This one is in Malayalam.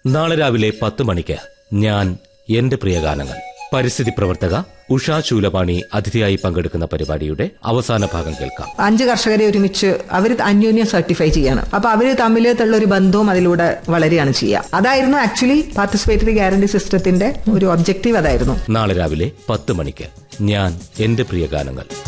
നാളെ രാവിലെ 10 മണിക്ക് ഞാൻ എന്റെ പ്രിയഗാനങ്ങൾ. പരിസ്ഥിതി പ്രവർത്തക ഉഷ ശൂലപാണി അതിഥിയായി പങ്കെടുക്കുന്ന പരിപാടിയുടെ അവസാന ഭാഗം കേൾക്കാം. 5 കർഷകരെ ഒരുമിച്ച് അവർ അന്യോന്യം സർട്ടിഫൈ ചെയ്യാണ്. അപ്പൊ അവര് തമ്മിലുള്ള ഒരു ബന്ധവും അതിലൂടെ വളരെയാണ് ചെയ്യുക. അതായിരുന്നു ആക്ച്വലി പാർട്ടിസിപ്പേറ്ററി ഗ്യാരണ്ടി സിസ്റ്റത്തിന്റെ ഒരു ഒബ്ജക്റ്റീവ്. അതായിരുന്നു. നാളെ രാവിലെ 10 മണിക്ക് ഞാൻ എന്റെ പ്രിയഗാനങ്ങൾ.